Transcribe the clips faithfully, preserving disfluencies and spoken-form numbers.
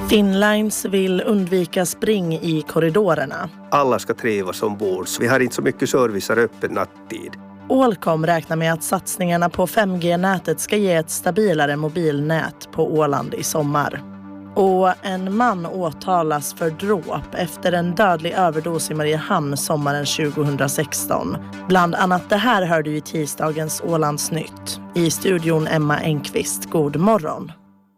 Finnlines vill undvika spring i korridorerna. Alla ska trivas ombord, så vi har inte så mycket service öppen nattid. Ålcom räknar med att satsningarna på fem G-nätet ska ge ett stabilare mobilnät på Åland i sommar. Och en man åtalas för dråp efter en dödlig överdos i Mariehamn sommaren tjugohundrasexton. Bland annat det här hör du i tisdagens Ålandsnytt. I studion Emma Engqvist, god morgon.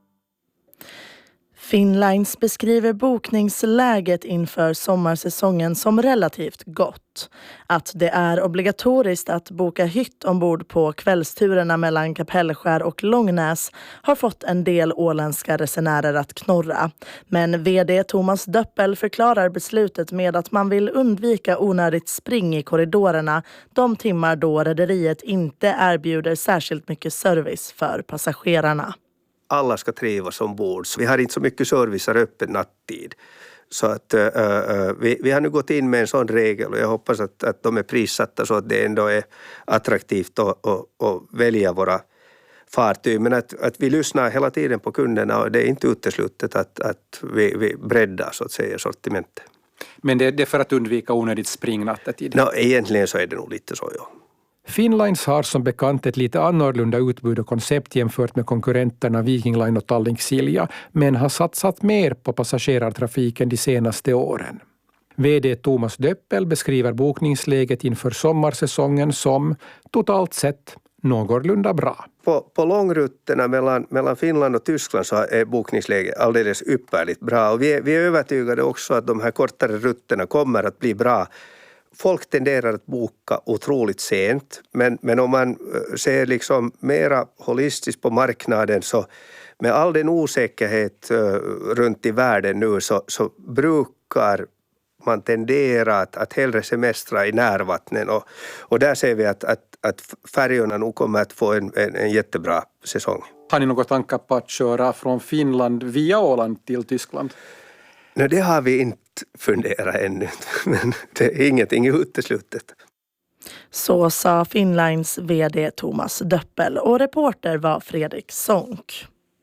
Finnlines beskriver bokningsläget inför sommarsäsongen som relativt gott. Att det är obligatoriskt att boka hytt ombord på kvällsturerna mellan Kapellskär och Långnäs har fått en del åländska resenärer att knorra. Men vd Thomas Döppel förklarar beslutet med att man vill undvika onödigt spring i korridorerna de timmar då rederiet inte erbjuder särskilt mycket service för passagerarna. Alla ska trivas ombord, så vi har inte så mycket service öppen nattid. Så att uh, uh, vi, vi har nu gått in med en sån regel och jag hoppas att, att de är prissatta så att det ändå är attraktivt att, att, att välja våra fartyg. Men att, att vi lyssnar hela tiden på kunderna och det är inte uteslutet att, att vi, vi breddar så att säga sortimentet. Men det, det är för att undvika onödigt spring nattetid? No, egentligen så är det nog lite så, ja. Finnlines har som bekant ett lite annorlunda utbud och koncept jämfört med konkurrenterna Viking Line och Tallink Silja, men har satsat mer på passagerartrafiken de senaste åren. vd Thomas Döppel beskriver bokningsläget inför sommarsäsongen som totalt sett någorlunda bra. På, på långrutterna mellan, mellan Finland och Tyskland så är bokningsläget alldeles ypperligt bra och vi är, vi är övertygade också att de här kortare rutterna kommer att bli bra. Folk tenderar att boka otroligt sent, men, men om man ser liksom mera holistiskt på marknaden så med all den osäkerhet uh, runt i världen nu så, så brukar man tendera att, att hellre semestra i närvattnen och, och där ser vi att, att, att färjorna nog kommer att få en, en, en jättebra säsong. Har ni något tankar på att köra från Finland via Åland till Tyskland? Nej, det har vi inte funderat ännu, men det är ingenting uteslutet. Så sa Finnlines vd Thomas Döppel och reporter var Fredrik Sonck.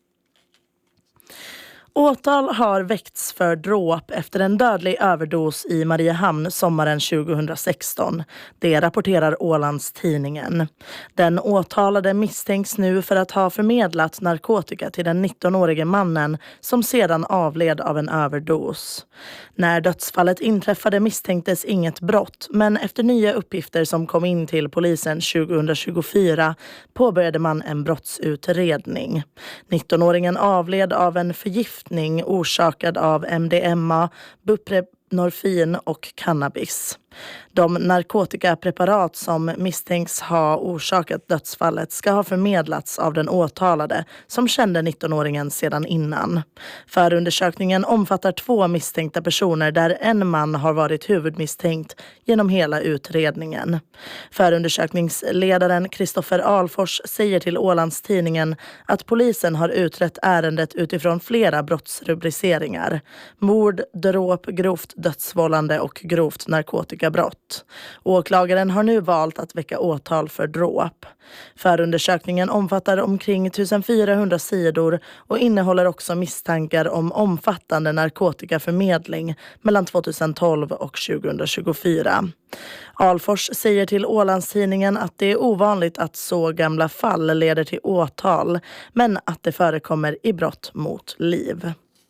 Åtal har väckts för dråp efter en dödlig överdos i Mariehamn sommaren tjugohundrasexton. Det rapporterar Ålands tidningen. Den åtalade misstänks nu för att ha förmedlat narkotika till den nittonårige mannen som sedan avled av en överdos. När dödsfallet inträffade misstänktes inget brott, men efter nya uppgifter som kom in till polisen tjugohundratjugofyra påbörjade man en brottsutredning. nittonåringen avled av en förgiftning orsakad av M D M A, buprenorfin och cannabis. De narkotikapreparat som misstänks ha orsakat dödsfallet ska ha förmedlats av den åtalade som kände nittonåringen sedan innan. Förundersökningen omfattar två misstänkta personer där en man har varit huvudmisstänkt genom hela utredningen. Förundersökningsledaren Kristoffer Alfors säger till Ålandstidningen att polisen har utrett ärendet utifrån flera brottsrubriceringar: mord, dråp, grovt dödsvållande och grovt narkotikabrott. Åklagaren har nu valt att väcka åtal för dråp. Förundersökningen omfattar omkring fjortonhundra sidor och innehåller också misstankar om omfattande narkotikaförmedling mellan tjugotolv och tjugotjugofyra. Alfors säger till Ålandstidningen att det är ovanligt att så gamla fall leder till åtal, men att det förekommer i brott mot liv.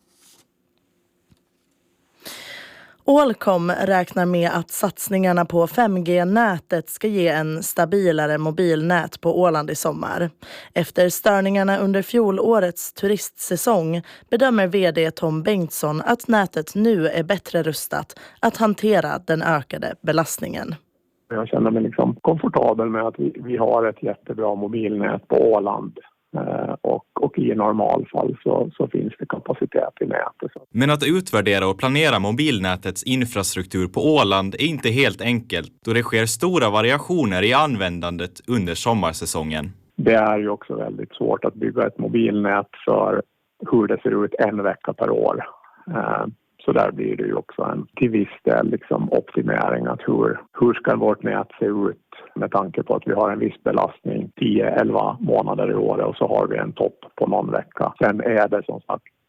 Ålcom räknar med att satsningarna på fem G-nätet ska ge en stabilare mobilnät på Åland i sommar. Efter störningarna under fjolårets turistsäsong bedömer vd Tom Bengtsson att nätet nu är bättre rustat att hantera den ökade belastningen. Jag känner mig liksom komfortabel med att vi, vi har ett jättebra mobilnät på Åland. Och, och i normalfall så, så finns det kapacitet i nätet. Men att utvärdera och planera mobilnätets infrastruktur på Åland är inte helt enkelt då det sker stora variationer i användandet under sommarsäsongen. Det är ju också väldigt svårt att bygga ett mobilnät för hur det ser ut en vecka per år. Så där blir det ju också en till viss del liksom optimering att hur, hur ska vårt nät se ut med tanke på att vi har en viss belastning tio elva månader i år och så har vi en topp på någon vecka. Sen är det som sagt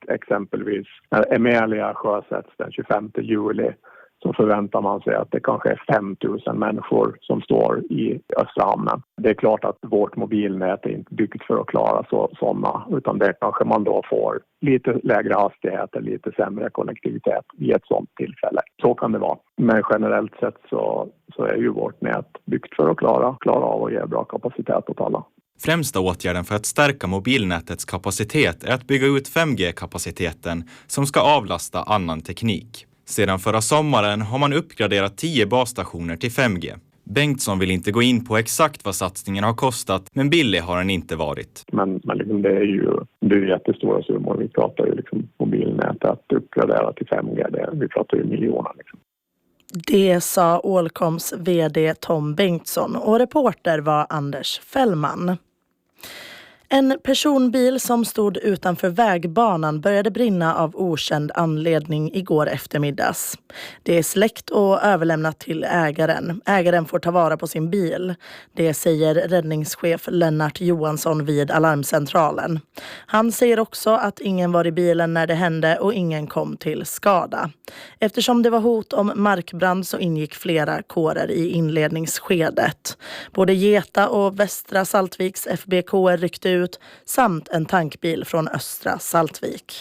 exempelvis när Emelia sjösätts den tjugofemte juli så förväntar man sig att det kanske är fem tusen människor som står i östra hamnen. Det är klart att vårt mobilnät är inte byggt för att klara så, sådana, utan det kanske man då får lite lägre hastigheter, lite sämre konnektivitet vid ett sådant tillfälle. Så kan det vara. Men generellt sett så, så är ju vårt nät byggt för att klara, klara av och ge bra kapacitet åt alla. Främsta åtgärden för att stärka mobilnätets kapacitet är att bygga ut fem G-kapaciteten som ska avlasta annan teknik. Sedan förra sommaren har man uppgraderat tio basstationer till fem G. Bengtsson vill inte gå in på exakt vad satsningen har kostat, men billig har den inte varit. Men, men liksom det är ju det är jättestora summor. Vi pratar ju liksom mobilnät att uppgradera till fem G. Det, vi pratar ju miljoner liksom. Det sa Ålcoms vd Tom Bengtsson och reporter var Anders Fällman. En personbil som stod utanför vägbanan började brinna av okänd anledning igår eftermiddags. Det är släckt och överlämnat till ägaren. Ägaren får ta vara på sin bil. Det säger räddningschef Lennart Johansson vid alarmcentralen. Han säger också att ingen var i bilen när det hände och ingen kom till skada. Eftersom det var hot om markbrand så ingick flera kårer i inledningsskedet. Både Geta och Västra Saltviks F B K ryckte ut ut samt en tankbil från Östra Saltvik.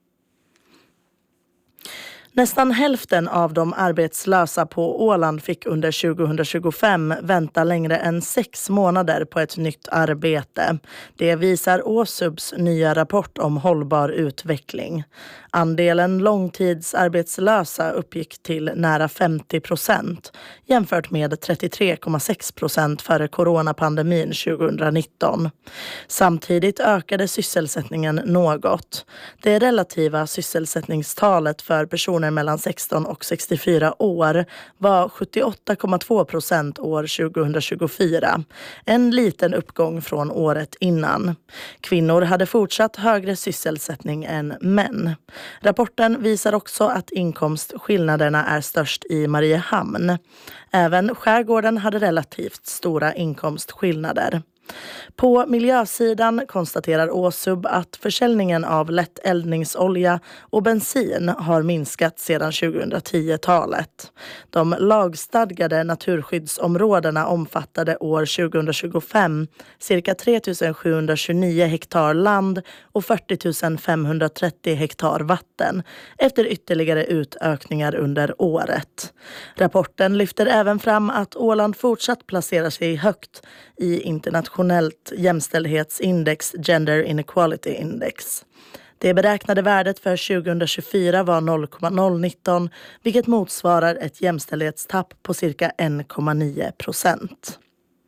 Nästan hälften av de arbetslösa på Åland fick under tjugohundratjugofem vänta längre än sex månader på ett nytt arbete. Det visar Åsubs nya rapport om hållbar utveckling. Andelen långtidsarbetslösa uppgick till nära femtio procent jämfört med trettiotre komma sex procent före coronapandemin tjugohundranitton. Samtidigt ökade sysselsättningen något. Det relativa sysselsättningstalet för personer mellan sexton och sextiofyra år var sjuttioåtta komma två procent år tjugohundratjugofyra. En liten uppgång från året innan. Kvinnor hade fortsatt högre sysselsättning än män. Rapporten visar också att inkomstskillnaderna är störst i Mariehamn. Även skärgården hade relativt stora inkomstskillnader. På miljösidan konstaterar Åsub att försäljningen av lätteldningsolja och bensin har minskat sedan tjugohundratio-talet. De lagstadgade naturskyddsområdena omfattade år tjugohundratjugofem cirka tre tusen sjuhundratjugonio hektar land och fyrtio tusen femhundratrettio hektar vatten efter ytterligare utökningar under året. Rapporten lyfter även fram att Åland fortsatt placerar sig högt i internationellt jämställdhetsindex Gender Inequality Index. Det beräknade värdet för tjugohundratjugofyra var noll komma noll nitton, vilket motsvarar ett jämställdhetstapp på cirka en komma nio procent.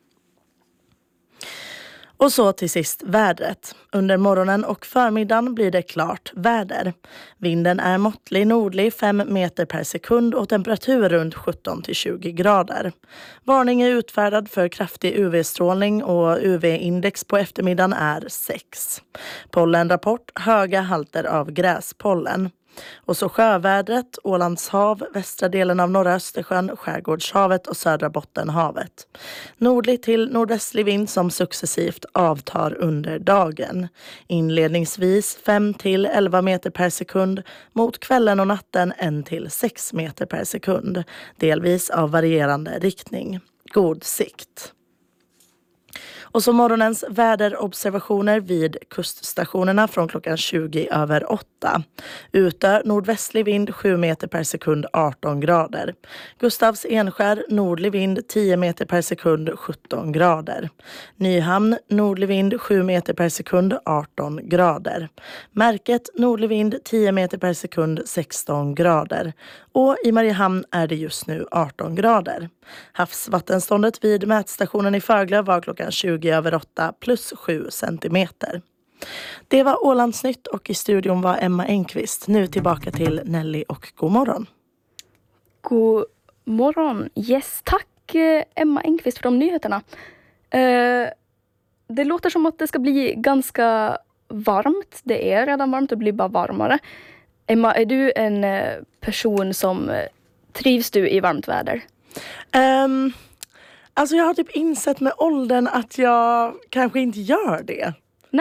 Och så till sist vädret. Under morgonen och förmiddagen blir det klart väder. Vinden är måttlig nordlig fem meter per sekund och temperatur runt sjutton till tjugo grader. Varning är utfärdad för kraftig U V-strålning och U V-index på eftermiddagen är sex. Pollenrapport höga halter av gräspollen. Och så sjövädret, Ålands hav, västra delen av norra Östersjön, skärgårdshavet och södra Bottenhavet. Nordlig till nordvästlig vind som successivt avtar under dagen. Inledningsvis fem till elva meter per sekund, mot kvällen och natten en till sex meter per sekund. Delvis av varierande riktning. God sikt. Och så morgonens väderobservationer vid kuststationerna från klockan tjugo över åtta. Utö nordvästlig vind sju meter per sekund arton grader. Gustavs Enskär nordlig vind tio meter per sekund sjutton grader. Nyhamn nordlig vind sju meter per sekund arton grader. Märket nordlig vind tio meter per sekund sexton grader. Och i Mariehamn är det just nu arton grader. Havsvattenståndet vid mätstationen i Föglö var klockan tjugo över åtta plus sju centimeter. Det var Ålandsnytt och i studion var Emma Engqvist. Nu tillbaka till Nelly och god morgon. God morgon. Yes, tack Emma Engqvist för de nyheterna. Uh, det låter som att det ska bli ganska varmt. Det är redan varmt och blir bara varmare. Emma, är du en person som trivs du i varmt väder? Um, alltså jag har typ insett med åldern att jag kanske inte gör det. Nej.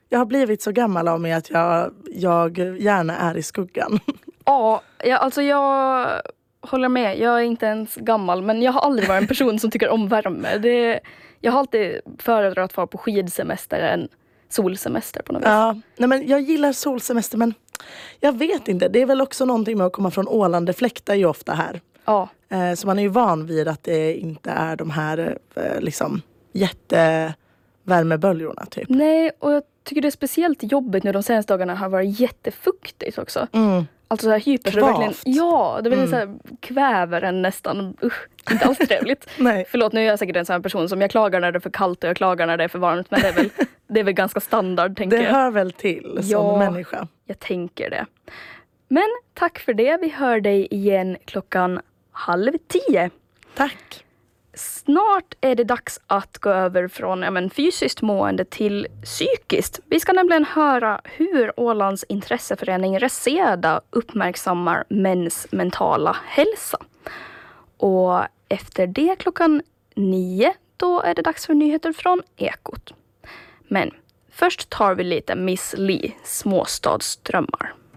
Jag har blivit så gammal av mig att jag, jag gärna är i skuggan. Ja, jag, alltså jag håller med. Jag är inte ens gammal, men jag har aldrig varit en person som tycker om värme. Det, jag har alltid föredragit att vara på skidsemester än solsemester på något vis. Ja, nej men jag gillar solsemester, men jag vet inte. Det är väl också någonting med att komma från Åland. Det fläktar ju ofta här. Ja. Eh, så man är ju van vid att det inte är de här eh, liksom jättevärmeböljorna typ. Nej, och jag tycker det är speciellt jobbigt nu de senaste dagarna har varit jättefuktigt också. Mm. Alltså så här hyper, så det verkligen, Kvavt. ja, det blir Mm. så här kväver en nästan. Usch, inte alls trevligt. Nej. Förlåt, nu är jag säkert en sån här person som jag klagar när det är för kallt och jag klagar när det är för varmt, men det är väl, det är väl ganska standard, tänker Det jag. hör väl till som Ja. människa. Jag tänker det. Men tack för det. Vi hör dig igen klockan halv tio. Tack. Snart är det dags att gå över från ja, men, fysiskt mående till psykiskt. Vi ska nämligen höra hur Ålands intresseförening Reseda uppmärksammar mäns mentala hälsa. Och efter det klockan nio, då är det dags för nyheter från Ekot. Men först tar vi lite Miss Li, Småstadsdrömmar.